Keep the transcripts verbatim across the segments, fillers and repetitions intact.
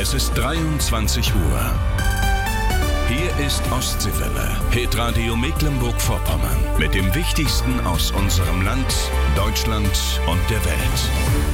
Es ist dreiundzwanzig Uhr. Hier ist Ostseewelle, Hitradio Mecklenburg-Vorpommern. Mit dem Wichtigsten aus unserem Land, Deutschland und der Welt.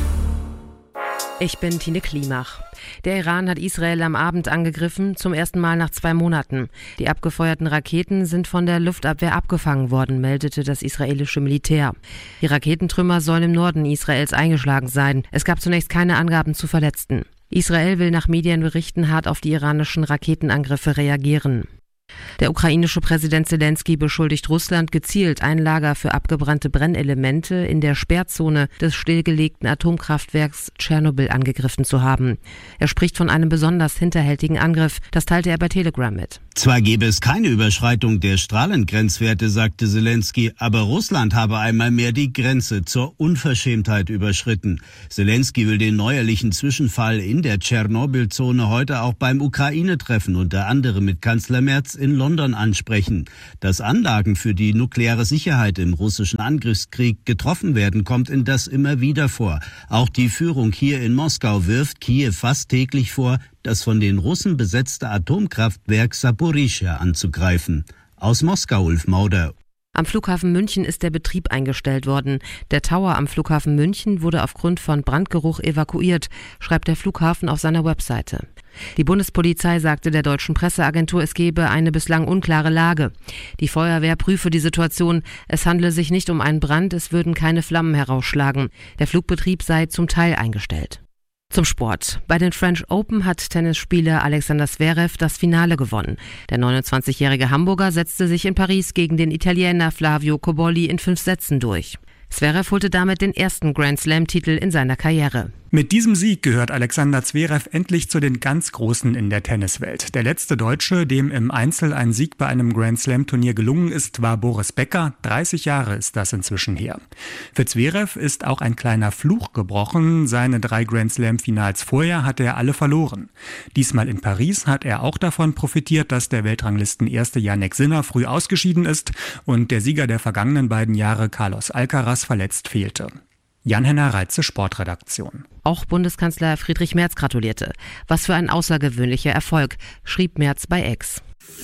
Ich bin Tine Klimach. Der Iran hat Israel am Abend angegriffen, zum ersten Mal nach zwei Monaten. Die abgefeuerten Raketen sind von der Luftabwehr abgefangen worden, meldete das israelische Militär. Die Raketentrümmer sollen im Norden Israels eingeschlagen sein. Es gab zunächst keine Angaben zu Verletzten. Israel will nach Medienberichten hart auf die iranischen Raketenangriffe reagieren. Der ukrainische Präsident Selenskyj beschuldigt Russland, gezielt ein Lager für abgebrannte Brennelemente in der Sperrzone des stillgelegten Atomkraftwerks Tschernobyl angegriffen zu haben. Er spricht von einem besonders hinterhältigen Angriff. Das teilte er bei Telegram mit. Zwar gebe es keine Überschreitung der Strahlengrenzwerte, sagte Selenskyj, aber Russland habe einmal mehr die Grenze zur Unverschämtheit überschritten. Selenskyj will den neuerlichen Zwischenfall in der Tschernobyl-Zone heute auch beim Ukraine-Treffen unter anderem mit Kanzler Merz in London ansprechen. Dass Anlagen für die nukleare Sicherheit im russischen Angriffskrieg getroffen werden, kommt indes immer wieder vor. Auch die Führung hier in Moskau wirft Kiew fast täglich vor, das von den Russen besetzte Atomkraftwerk Saporischschja anzugreifen. Aus Moskau, Ulf Mauder. Am Flughafen München ist der Betrieb eingestellt worden. Der Tower am Flughafen München wurde aufgrund von Brandgeruch evakuiert, schreibt der Flughafen auf seiner Webseite. Die Bundespolizei sagte der deutschen Presseagentur, es gebe eine bislang unklare Lage. Die Feuerwehr prüfe die Situation. Es handle sich nicht um einen Brand, es würden keine Flammen herausschlagen. Der Flugbetrieb sei zum Teil eingestellt. Zum Sport. Bei den French Open hat Tennisspieler Alexander Zverev das Finale gewonnen. Der neunundzwanzigjährige Hamburger setzte sich in Paris gegen den Italiener Flavio Cobolli in fünf Sätzen durch. Zverev holte damit den ersten Grand-Slam-Titel in seiner Karriere. Mit diesem Sieg gehört Alexander Zverev endlich zu den ganz Großen in der Tenniswelt. Der letzte Deutsche, dem im Einzel ein Sieg bei einem Grand-Slam-Turnier gelungen ist, war Boris Becker. dreißig Jahre ist das inzwischen her. Für Zverev ist auch ein kleiner Fluch gebrochen. Seine drei Grand-Slam-Finals vorher hatte er alle verloren. Diesmal in Paris hat er auch davon profitiert, dass der Weltranglisten-Erste Jannik Sinner früh ausgeschieden ist und der Sieger der vergangenen beiden Jahre Carlos Alcaraz verletzt fehlte. Jan-Henner Reitze, Sportredaktion. Auch Bundeskanzler Friedrich Merz gratulierte. Was für ein außergewöhnlicher Erfolg, schrieb Merz bei X.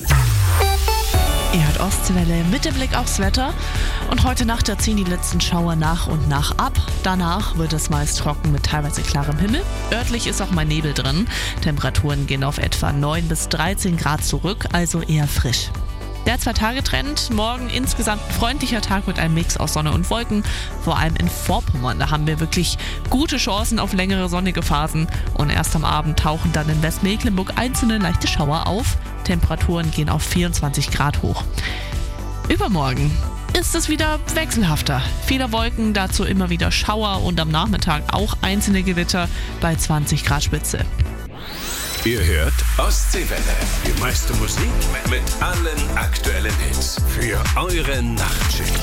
Ihr hört Ostseewelle mit dem Blick aufs Wetter. Und heute Nacht da ziehen die letzten Schauer nach und nach ab. Danach wird es meist trocken mit teilweise klarem Himmel. Örtlich ist auch mal Nebel drin. Temperaturen gehen auf etwa neun bis dreizehn Grad zurück, also eher frisch. Der Zwei-Tage-Trend, morgen insgesamt ein freundlicher Tag mit einem Mix aus Sonne und Wolken, vor allem in Vorpommern. Da haben wir wirklich gute Chancen auf längere sonnige Phasen und erst am Abend tauchen dann in Westmecklenburg einzelne leichte Schauer auf. Temperaturen gehen auf vierundzwanzig Grad hoch. Übermorgen ist es wieder wechselhafter. Viele Wolken, dazu immer wieder Schauer und am Nachmittag auch einzelne Gewitter bei zwanzig Grad Spitze. Ihr hört Ostseewelle. Die meiste Musik mit allen aktuellen Hits für eure Nachtschicht.